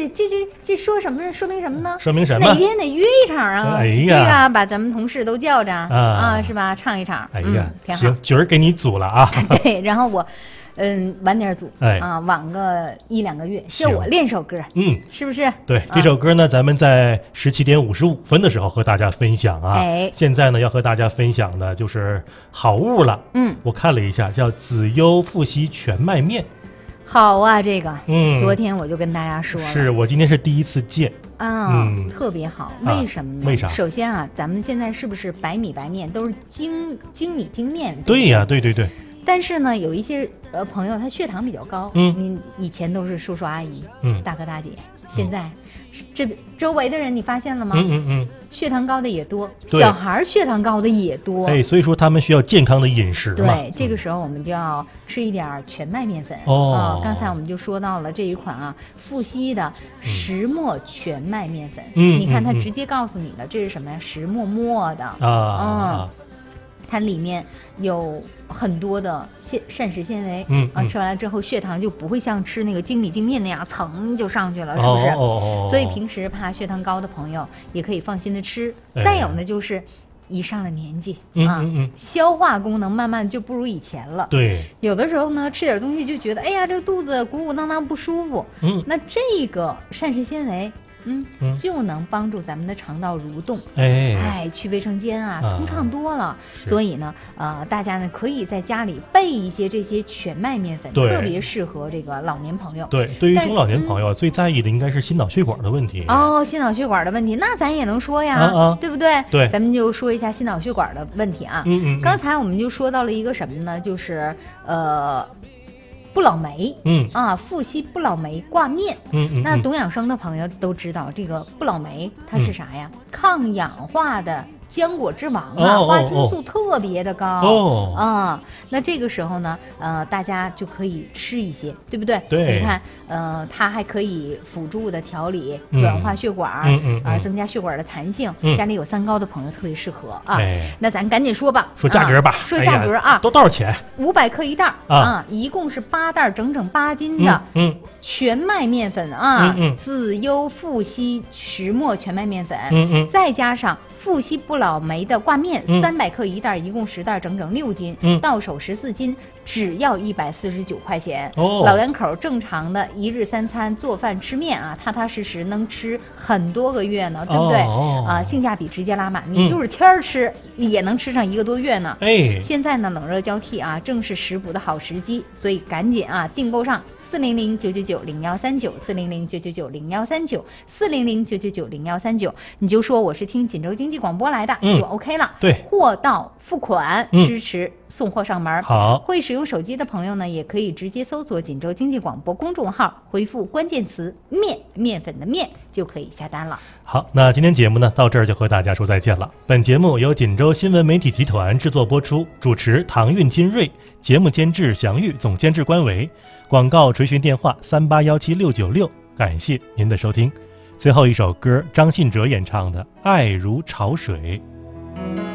这说什么？说明什么呢？ 说明什么？ 哪天得约一场啊！ 哎呀， 对啊，把咱们同事都叫着啊，是吧？唱一场。 哎呀， 行， 局儿给你组了啊。 对，然后我。晚点组，晚个1-2个月，叫我练首歌，是不是？ 对，这首歌呢，咱们在17点55分的时候和大家分享啊。现在呢，要和大家分享的就是好物了。我看了一下，叫紫优富硒全麦面。 好啊，这个，昨天我就跟大家说了， 是我今天是第一次见特别好。为什么呢？ 为啥？ 首先啊，咱们现在是不是白米白面都是精米精面？ 对呀，对。 但是呢，有一些朋友他血糖比较高，你以前都是叔叔阿姨，大哥大姐，现在这周围的人你发现了吗？血糖高的也多，小孩血糖高的也多， 所以说他们需要健康的饮食嘛。 对，这个时候我们就要吃一点全麦面粉刚才我们就说到了这一款啊，富硒的石磨全麦面粉，你看它直接告诉你了，这是什么呀？石磨磨的它里面有很多的膳食纤维，吃完了之后血糖就不会像吃那个精米精面那样噌就上去了，是不是？所以平时怕血糖高的朋友也可以放心的吃。再有呢，就是一上了年纪消化功能慢慢就不如以前了。 对， 有的时候呢，吃点东西就觉得，哎呀，这肚子鼓鼓囊囊不舒服。那这个膳食纤维。就能帮助咱们的肠道蠕动，去卫生间通畅多了。所以呢，大家呢可以在家里备一些这些全麦面粉，特别适合这个老年朋友。 对于中老年朋友最在意的应该是心脑血管的问题。 心脑血管的问题，那咱也能说呀，对不对？ 对， 咱们就说一下心脑血管的问题啊。刚才我们就说到了一个什么呢？就是不老梅，富硒不老梅挂面，那懂养生的朋友都知道，这个不老梅它是啥呀？抗氧化的浆果之王花青素特别的高那这个时候呢，大家就可以吃一些，对不对？ 对， 你看，它还可以辅助的调理软化血管，增加血管的弹性。家里有三高的朋友特别适合那咱赶紧说吧， 说价格吧， 说价格都多少钱 ？500克一袋一共是8袋，整8斤的全麦面粉紫优富硒石磨全麦面粉，再加上富硒不老梅的挂面300克一袋，一共10袋，整6斤，到手14斤，只要149块钱。老两口正常的1日3餐做饭吃面踏踏实实能吃很多个月呢，对不对？性价比直接拉满，你就是天儿吃也能吃上1个多月呢。现在呢冷热交替正是食补的好时机，所以赶紧订购上400-999-0139，400-999-0139，400-999-0139，你就说我是听锦州经济广播来的，就 OK 了。 对， 货到付款，支持送货上门。 好， 会使用手机的朋友呢，也可以直接搜索锦州经济广播公众号，回复关键词面粉的面就可以下单了。 好，那今天节目呢到这儿就和大家说再见了。本节目由锦州新闻媒体集团制作播出，主持唐韵金瑞，节目监制祥玉，总监制关维，广告垂询电话38176696，感谢您的收听。最后一首歌，张信哲演唱的《爱如潮水》。